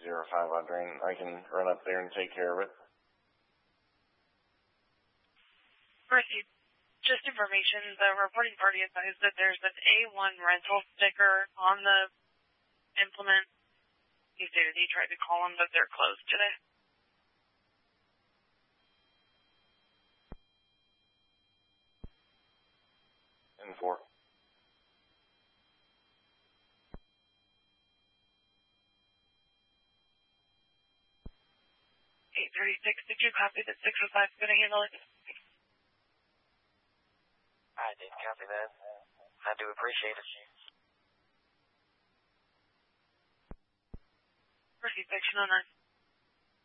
I can run up there and take care of it. Mercy, just information, the reporting party advised that there's an A1 rental sticker on the implement. He stated he tried to call them, but they're closed today. And 4. 836, did you copy that 605 is going to handle it? I did copy that. I do appreciate it. Mercy, section 09.